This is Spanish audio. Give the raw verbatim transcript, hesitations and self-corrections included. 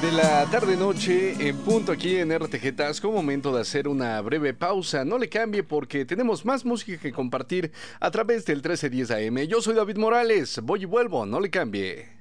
De la tarde-noche en punto aquí en R T G Tasco, momento de hacer una breve pausa. No le cambie porque tenemos más música que compartir a través del trece diez A M. Yo soy David Morales, voy y vuelvo, no le cambie.